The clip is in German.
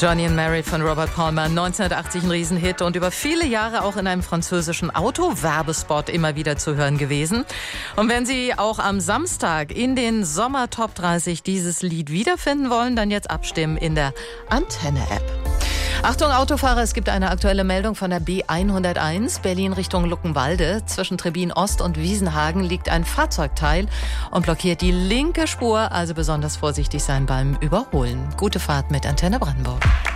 Johnny and Mary von Robert Palmer, 1980 ein Riesenhit und über viele Jahre auch in einem französischen Autowerbespot immer wieder zu hören gewesen. Und wenn Sie auch am Samstag in den Sommer Top 30 dieses Lied wiederfinden wollen, dann jetzt abstimmen in der Antenne-App. Achtung Autofahrer, es gibt eine aktuelle Meldung von der B101, Berlin Richtung Luckenwalde. Zwischen Trebin Ost und Wiesenhagen liegt ein Fahrzeugteil und blockiert die linke Spur, also besonders vorsichtig sein beim Überholen. Gute Fahrt mit Antenne Brandenburg.